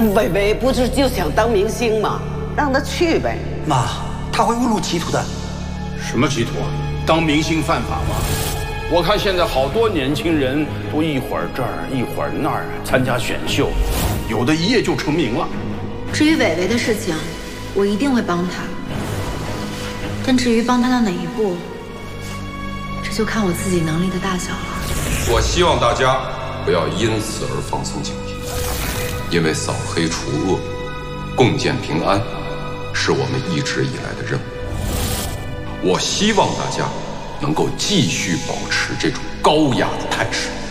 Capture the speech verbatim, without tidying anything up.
伟伟不是就想当明星吗？让他去呗。 妈，他会误入歧途的。 什么歧途？当明星犯法吗？我看现在好多年轻人都一会儿这儿一会儿那儿参加选秀，有的一夜就成名了。 至于伟伟的事情，我一定会帮他。但至于帮他到哪一步，这就看我自己能力的大小了。 我希望大家不要因此而放松警惕，因为扫黑除恶、共建平安是我们一直以来的任务。我希望大家能够继续保持这种高雅的态势。